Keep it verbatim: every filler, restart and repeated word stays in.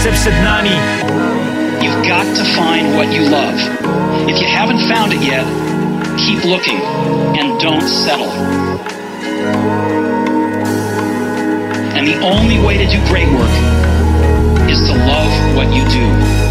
przed nami. You've got to find what you love. If you haven't found it yet, keep looking and don't settle. And the only way to do great work is to love what you do.